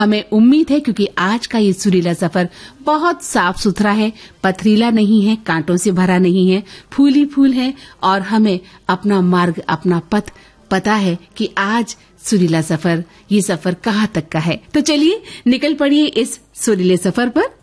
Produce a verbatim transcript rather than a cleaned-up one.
हमें उम्मीद है क्योंकि आज का ये सुरीला सफर बहुत साफ सुथरा है, पथरीला नहीं है, कांटों से भरा नहीं है, फूल ही फूल है और हमें अपना मार्ग, अपना पथ पता है कि आज सुरीला सफर, ये सफर कहाँ तक का है। तो चलिए निकल पड़िए इस सुरीले सफर पर।